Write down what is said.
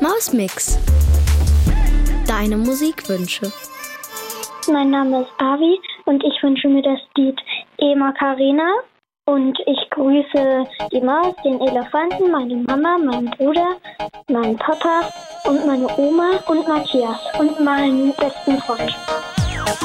Mausmix. Deine Musikwünsche. Mein Name ist Avi und ich wünsche mir das Lied E Macarena. Und ich grüße die Maus, den Elefanten, meine Mama, meinen Bruder, meinen Papa und meine Oma und Matthias und meinen besten Freund.